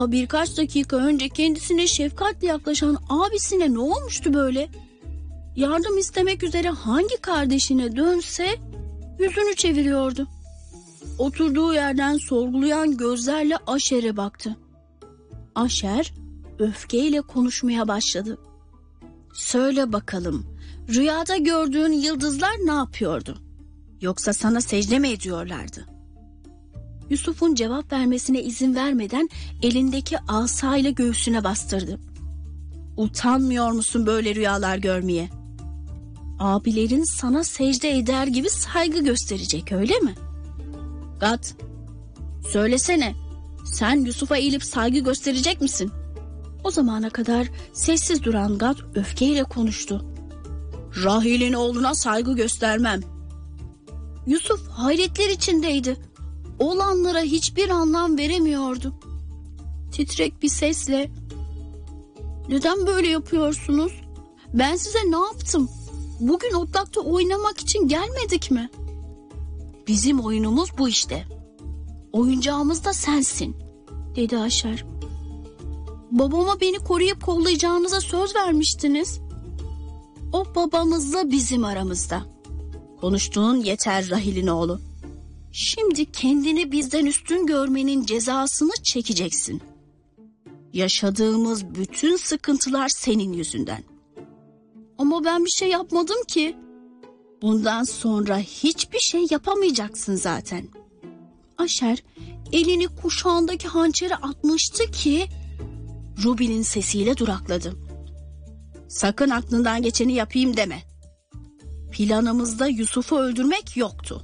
Birkaç dakika önce kendisine şefkatle yaklaşan abisine ne olmuştu böyle? Yardım istemek üzere hangi kardeşine dönse yüzünü çeviriyordu. Oturduğu yerden sorgulayan gözlerle Aşer'e baktı. Aşer öfkeyle konuşmaya başladı. Söyle bakalım, rüyada gördüğün yıldızlar ne yapıyordu? Yoksa sana secde mi ediyorlardı? Yusuf'un cevap vermesine izin vermeden elindeki asayla göğsüne bastırdı. Utanmıyor musun böyle rüyalar görmeye? Abilerin sana secde eder gibi saygı gösterecek, öyle mi? Gat, söylesene, sen Yusuf'a eğilip saygı gösterecek misin? O zamana kadar sessiz duran Gat öfkeyle konuştu. Rahil'in oğluna saygı göstermem. Yusuf hayretler içindeydi. Olanlara hiçbir anlam veremiyordu. Titrek bir sesle, neden böyle yapıyorsunuz? Ben size ne yaptım? Bugün otlakta oynamak için gelmedik mi? Bizim oyunumuz bu işte. Oyuncağımız da sensin, dedi Aşer. Babama beni koruyup kollayacağınıza söz vermiştiniz. O babamızla bizim aramızda. Konuştuğun yeter Rahil'in oğlu. Şimdi kendini bizden üstün görmenin cezasını çekeceksin. Yaşadığımız bütün sıkıntılar senin yüzünden. Ama ben bir şey yapmadım ki. Bundan sonra hiçbir şey yapamayacaksın zaten. Aşer elini kuşağındaki hançere atmıştı ki Ruby'nin sesiyle durakladı. Sakın aklından geçeni yapayım deme. Planımızda Yusuf'u öldürmek yoktu.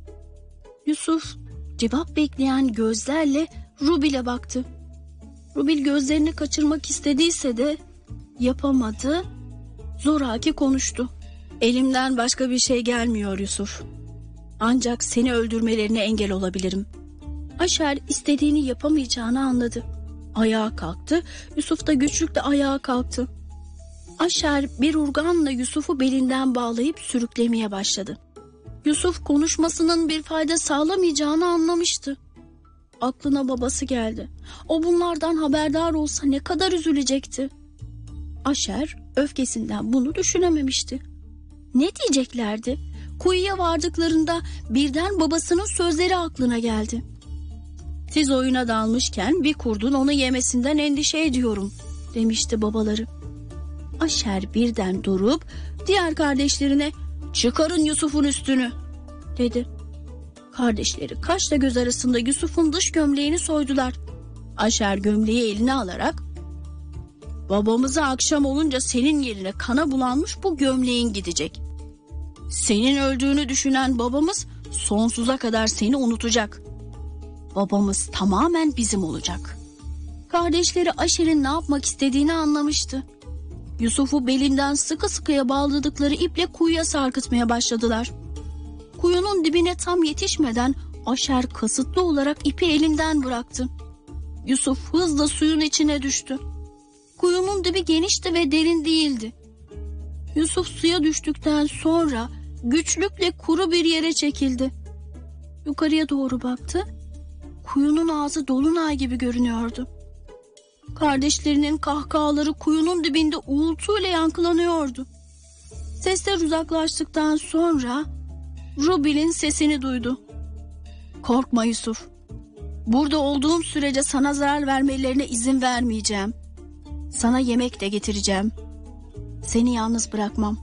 Yusuf cevap bekleyen gözlerle Ruby'le baktı. Ruby gözlerini kaçırmak istediyse de yapamadı. Zoraki konuştu. Elimden başka bir şey gelmiyor Yusuf. Ancak seni öldürmelerine engel olabilirim. Aşer istediğini yapamayacağını anladı. Ayağa kalktı. Yusuf da güçlükle ayağa kalktı. Aşer bir urganla Yusuf'u belinden bağlayıp sürüklemeye başladı. Yusuf konuşmasının bir fayda sağlamayacağını anlamıştı. Aklına babası geldi. O bunlardan haberdar olsa ne kadar üzülecekti. Aşer öfkesinden bunu düşünememişti. Ne diyeceklerdi? Kuyuya vardıklarında birden babasının sözleri aklına geldi. Siz oyuna dalmışken bir kurdun onu yemesinden endişe ediyorum, demişti babaları. Aşer birden durup diğer kardeşlerine çıkarın Yusuf'un üstünü, dedi. Kardeşleri kaşla göz arasında Yusuf'un dış gömleğini soydular. Aşer gömleği eline alarak babamıza akşam olunca senin yerine kana bulanmış bu gömleğin gidecek. Senin öldüğünü düşünen babamız sonsuza kadar seni unutacak. Babamız tamamen bizim olacak. Kardeşleri Aşer'in ne yapmak istediğini anlamıştı. Yusuf'u belinden sıkı sıkıya bağladıkları iple kuyuya sarkıtmaya başladılar. Kuyunun dibine tam yetişmeden Aşer kasıtlı olarak ipi elinden bıraktı. Yusuf hızla suyun içine düştü. Kuyunun dibi genişti ve derin değildi. Yusuf suya düştükten sonra güçlükle kuru bir yere çekildi. Yukarıya doğru baktı. Kuyunun ağzı dolunay gibi görünüyordu. Kardeşlerinin kahkahaları kuyunun dibinde uğultuyla yankılanıyordu. Sesler uzaklaştıktan sonra Ruby'nin sesini duydu. Korkma Yusuf. Burada olduğum sürece sana zarar vermelerine izin vermeyeceğim. Sana yemek de getireceğim. Seni yalnız bırakmam.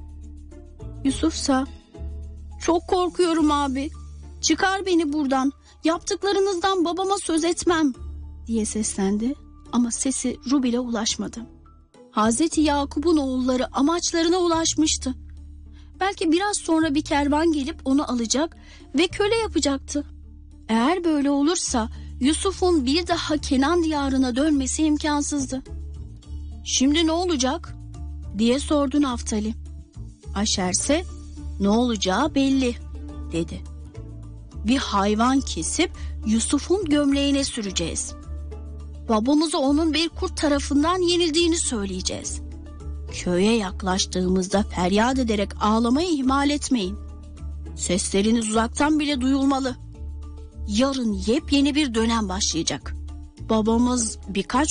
Yusuf'sa çok korkuyorum abi. Çıkar beni buradan. Yaptıklarınızdan babama söz etmem, diye seslendi ama sesi Ruby'le ulaşmadı. Hazreti Yakup'un oğulları amaçlarına ulaşmıştı. Belki biraz sonra bir kervan gelip onu alacak ve köle yapacaktı. Eğer böyle olursa Yusuf'un bir daha Kenan diyarına dönmesi imkansızdı. Şimdi ne olacak, diye sordu Naftali. Aşer ise ne olacağı belli, dedi. Bir hayvan kesip Yusuf'un gömleğine süreceğiz. Babamıza onun bir kurt tarafından yenildiğini söyleyeceğiz. Köye yaklaştığımızda feryat ederek ağlamayı ihmal etmeyin. Sesleriniz uzaktan bile duyulmalı. Yarın yepyeni bir dönem başlayacak. babamız birkaç